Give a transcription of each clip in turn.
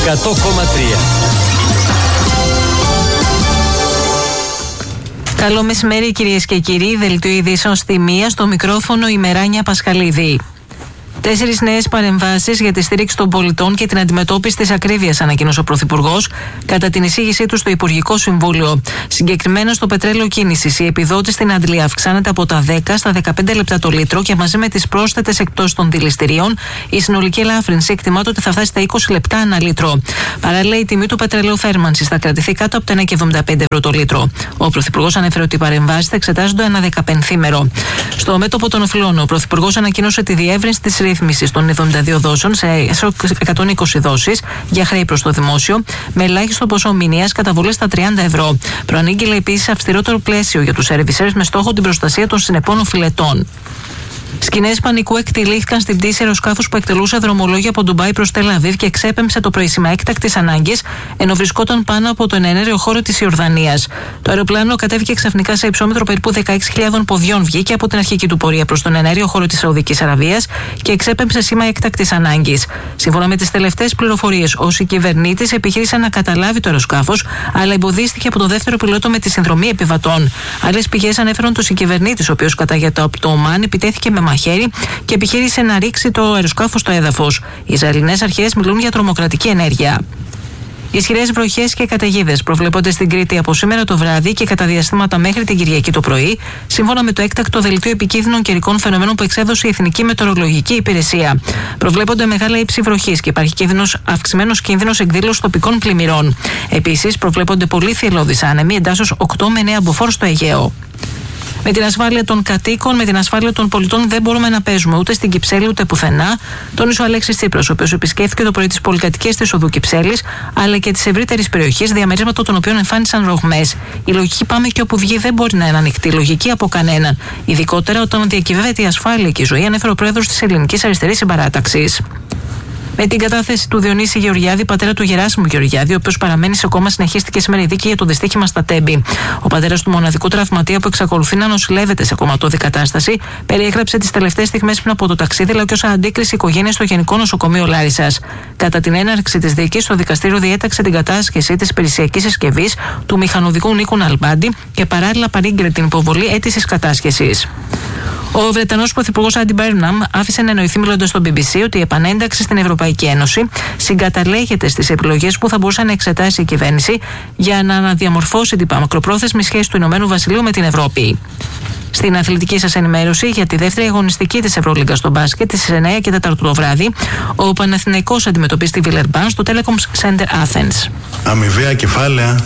100,3. Καλό μεσημέρι, κυρίες και κύριοι. Δελτίο ειδήσεων στη μία, στο μικρόφωνο η Μεράνια Πασχαλίδη. 4 νέες παρεμβάσεις για τη στήριξη των πολιτών και την αντιμετώπιση της ακρίβειας, ανακοίνωσε ο Πρωθυπουργός κατά την εισήγησή του στο Υπουργικό Συμβούλιο. Συγκεκριμένα στο πετρέλαιο κίνησης, η επιδότηση στην Αντλία αυξάνεται από τα 10 στα 15 λεπτά το λίτρο και μαζί με τις πρόσθετες εκτός των δηληστηρίων, η συνολική ελάφρυνση εκτιμάται ότι θα φτάσει στα 20 λεπτά ανά λίτρο. Παράλληλα, η τιμή του πετρελαίου θέρμανσης θα κρατηθεί κάτω από τα 1,75 € το λίτρο. Ο Πρωθυπουργός ανέφερε ότι οι παρεμβάσεις θα εξετάζονται ανά 15ημερο. Στο μέτωπο των οφειλών, ο Πρωθυπουργός ανακοίνωσε τη διεύρυνση της ρύθμισης των 72 δόσεων σε 120 δόσεις για χρέη προς το δημόσιο, με ελάχιστο ποσό μηνιαίας καταβολές στα 30 ευρώ. Προανήγγειλε επίσης αυστηρότερο πλαίσιο για τους servicers με στόχο την προστασία των συνεπών οφειλετών. Σκηνές πανικού εκτελήθηκαν στην πτήση αεροσκάφους που εκτελούσε δρομολόγια από Ντουμπάι προς Τελ Αβίβ και εξέπεμψε το πρωί σήμα έκτακτης ανάγκης, ενώ βρισκόταν πάνω από τον εναέριο χώρο της Ιορδανίας. Το αεροπλάνο κατέβηκε ξαφνικά σε υψόμετρο περίπου 16.000 ποδιών, βγήκε από την αρχική του πορεία προς τον εναέριο χώρο της Σαουδικής Αραβίας και εξέπεμψε σήμα έκτακτης ανάγκης. Σύμφωνα με τις τελευταίες πληροφορίες, ο συγκυβερνήτης επιχείρησε να καταλάβει το αεροσκάφος, αλλά εμποδίστηκε από τον δεύτερο πιλότο με τη συνδρομή επιβατών. Άλλες πηγές ανέφεραν τον συγκυβερνήτη, ο οποίος κατάγεται από το Ομάν, επιτέθηκε με μαχαίρι και επιχείρησε να ρίξει το αεροσκάφος στο έδαφος. Οι Ισραηλινές αρχές μιλούν για τρομοκρατική ενέργεια. Ισχυρές βροχές και καταιγίδες προβλέπονται στην Κρήτη από σήμερα το βράδυ και κατά διαστήματα μέχρι την Κυριακή το πρωί, σύμφωνα με το έκτακτο δελτίο επικίνδυνων καιρικών φαινομένων που εξέδωσε η Εθνική Μετεωρολογική Υπηρεσία. Προβλέπονται μεγάλα ύψη βροχής και υπάρχει αυξημένος κίνδυνος εκδήλωσης τοπικών πλημμυρών. Επίσης, προβλέπονται πολύ θυελλώδεις άνεμοι εντάσσεως 8 με 9 μποφόρ στο Αιγαίο. Με την ασφάλεια των κατοίκων, με την ασφάλεια των πολιτών δεν μπορούμε να παίζουμε ούτε στην Κυψέλη ούτε πουθενά, τόνισε ο Αλέξης Τσίπρας, ο οποίος επισκέφθηκε το πρωί τις πολυκατοικίες της οδού Κυψέλης, αλλά και της ευρύτερης περιοχής, διαμερίσματα των οποίων εμφάνισαν ρογμές. Η λογική πάμε και όπου βγει δεν μπορεί να είναι ανοιχτή λογική από κανέναν. Ειδικότερα όταν διακυβεύεται η ασφάλεια και η ζωή, ανέφερε ο πρόεδρος της Ελληνικής Αριστερής Συμπαράταξης. Με την κατάθεση του Διονύση Γεωργιάδη, πατέρα του Γεράσιμου Γεωργιάδη, ο οποίος παραμένει σε κόμμα, συνεχίστηκε σήμερα η δίκη για το δυστύχημα στα Τέμπη. Ο πατέρας του μοναδικού τραυματία που εξακολουθεί να νοσηλεύεται σε κομματώδη κατάσταση, περιέγραψε τις τελευταίες στιγμές πριν από το ταξίδι, αλλά και ως αντίκριση οικογένεια στο Γενικό Νοσοκομείο Λάρισσας. Κατά την έναρξη της δίκης, το δικαστήριο διέταξε την κατάσχεση της υπηρεσιακής συσκευής του μηχανοδικού Νίκου Ναλμπάντη και παράλληλα παρήγγειλε την υποβολή αίτησης κατάσχεσης. Ο Βρετανός Πρωθυπουργός Άντι Μπέρναμ άφησε να εννοηθεί μιλώντας στο BBC ότι η επανένταξη στην Ευρωπαϊκή Ένωση συγκαταλέγεται στις επιλογές που θα μπορούσε να εξετάσει η κυβέρνηση για να αναδιαμορφώσει την μακροπρόθεσμη σχέση του Ηνωμένου Βασιλείου με την Ευρώπη. Στην αθλητική σας ενημέρωση για τη δεύτερη αγωνιστική της Ευρωλίγκα στο μπάσκετ στις 9 και 4 το βράδυ, ο Παναθηναϊκός αντιμετωπίζει τη Βιλερμπάν στο Telecom Center Athens. Αμοιβαία κεφάλαια.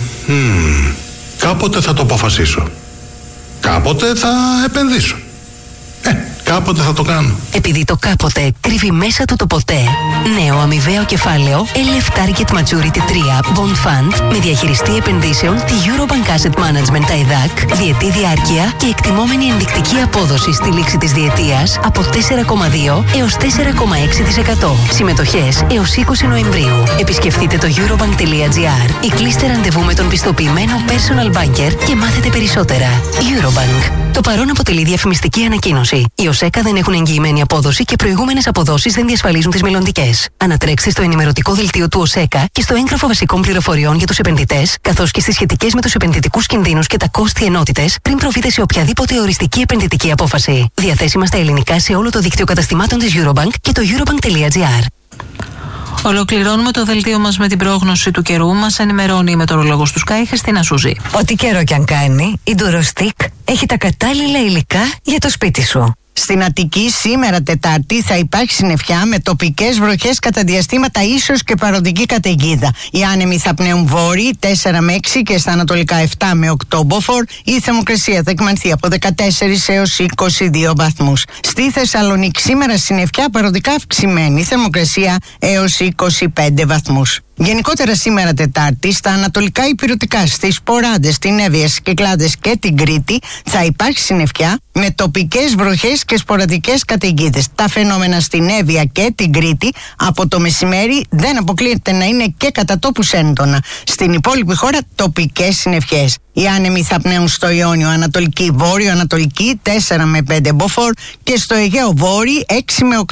Κάποτε θα το αποφασίσω. Κάποτε θα επενδύσω. Κάποτε θα το κάνω. Επειδή το κάποτε κρύβει μέσα του το ποτέ. Νέο αμοιβαίο κεφάλαιο LF Target Maturity 3 Bond Fund με διαχειριστή επενδύσεων τη Eurobank Asset Management ΤΑΙΔΑΚ, διετή διάρκεια και εκτιμόμενη ενδεικτική απόδοση στη λήξη της διετίας από 4,2 έως 4,6%. Συμμετοχές έως 20 Νοεμβρίου. Επισκεφτείτε το eurobank.gr ή κλείστε ραντεβού με τον πιστοποιημένο personal banker και μάθετε περισσότερα. Eurobank. Το παρόν αποτελεί διαφημιστική ανακοίνωση. Οι ΟΣΕΚΑ δεν έχουν εγγυημένη απόδοση και προηγούμενες αποδόσεις δεν διασφαλίζουν τις μελλοντικές. Ανατρέξτε στο ενημερωτικό δελτίο του ΟΣΕΚΑ και στο έγγραφο βασικών πληροφοριών για τους επενδυτές, καθώς και στις σχετικές με τους επενδυτικούς κινδύνους και τα κόστη ενότητες, πριν προβείτε σε οποιαδήποτε οριστική επενδυτική απόφαση. Διαθέσιμα στα ελληνικά σε όλο το δίκτυο καταστημάτων της Eurobank και το eurobank.gr. Ολοκληρώνουμε το δελτίο μας με την πρόγνωση του καιρού. Μας ενημερώνει η μετεωρολόγος του Sky, Χριστίνα Σούζη. Ό,τι καιρό κι αν κάνει, η Durostic έχει τα κατάλληλα υλικά για το σπίτι σου. Στην Αττική σήμερα Τετάρτη θα υπάρχει συννεφιά με τοπικές βροχές κατά διαστήματα, ίσως και παροδική καταιγίδα. Οι άνεμοι θα πνέουν βόρειοι 4 με 6 και στα ανατολικά 7 με 8 μποφόρ. Η θερμοκρασία θα εκμανθεί από 14 έως 22 βαθμούς. Στη Θεσσαλονίκη σήμερα συννεφιά, παροδικά αυξημένη θερμοκρασία έως 25 βαθμούς. Γενικότερα σήμερα Τετάρτη στα ανατολικά υπηρετικά, στις Ποράντες, στην Εύβοια, στις Κυκλάδες και την Κρήτη θα υπάρχει συννεφιά με τοπικές βροχές και σποραδικές καταιγίδες. Τα φαινόμενα στην Εύβοια και την Κρήτη από το μεσημέρι δεν αποκλείεται να είναι και κατά τόπους έντονα. Στην υπόλοιπη χώρα τοπικές συννεφιές. Οι άνεμοι θα πνέουν στο Ιόνιο ανατολική, βόρειο-ανατολική 4 με 5 μποφόρ και στο Αιγαίο βόρειο 6 με 8.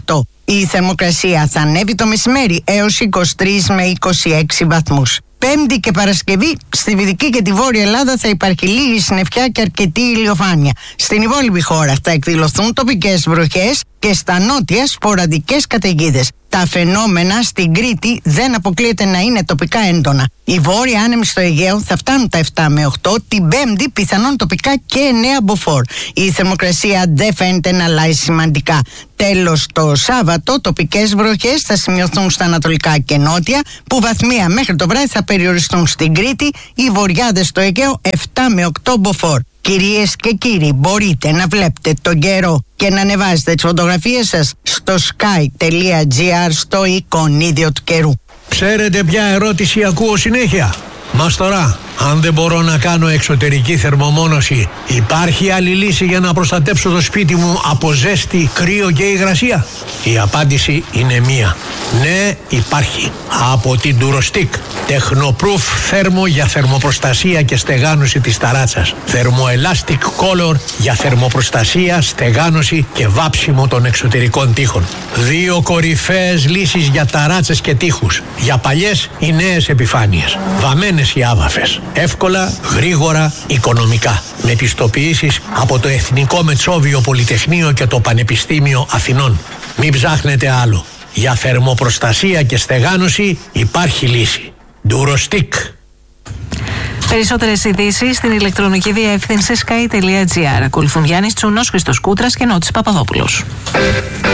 Η θερμοκρασία θα ανέβει το μεσημέρι έως 23 με 26 βαθμούς. Πέμπτη και Παρασκευή στη Δυτική και τη Βόρεια Ελλάδα θα υπάρχει λίγη συννεφιά και αρκετή ηλιοφάνεια. Στην υπόλοιπη χώρα θα εκδηλωθούν τοπικές βροχές και στα νότια σποραδικές καταιγίδες. Τα φαινόμενα στην Κρήτη δεν αποκλείεται να είναι τοπικά έντονα. Οι βόρειοι άνεμοι στο Αιγαίο θα φτάνουν τα 7 με 8, την Πέμπτη πιθανόν τοπικά και 9 μποφόρ. Η θερμοκρασία δεν φαίνεται να αλλάζει σημαντικά. Τέλος, το Σάββατο τοπικές βροχές θα σημειωθούν στα ανατολικά και νότια, που βαθμία μέχρι το βράδυ θα περιοριστούν στην Κρήτη, οι βορειάδες στο Αιγαίο 7 με 8 μποφόρ. Κυρίες και κύριοι, μπορείτε να βλέπετε τον καιρό και να ανεβάζετε τις φωτογραφίες σας στο sky.gr στο εικονίδιο του καιρού. Ξέρετε ποια ερώτηση ακούω συνέχεια? Μας τώρα, αν δεν μπορώ να κάνω εξωτερική θερμομόνωση, υπάρχει άλλη λύση για να προστατέψω το σπίτι μου από ζέστη, κρύο και υγρασία? Η απάντηση είναι μία. Ναι, υπάρχει. Από την Durostick. Technoproof θέρμο για θερμοπροστασία και στεγάνωση της ταράτσας. Thermoelastic Color για θερμοπροστασία, στεγάνωση και βάψιμο των εξωτερικών τοίχων. 2 κορυφαίες λύσεις για ταράτσες και τοίχους. Για παλιές ή νέες επιφάνειες. Βαμμένες οι άβαφες. Εύκολα, γρήγορα, οικονομικά. Με πιστοποιήσεις από το Εθνικό Μετσόβιο Πολυτεχνείο και το Πανεπιστήμιο Αθηνών. Μην ψάχνετε άλλο. Για θερμοπροστασία και στεγάνωση υπάρχει λύση. Durostick. Περισσότερες ειδήσεις στην ηλεκτρονική διεύθυνση sky.gr. Ακολουθούν Γιάννης Τσούνος, Χριστός Κούτρας και Νότης Παπαδόπουλος.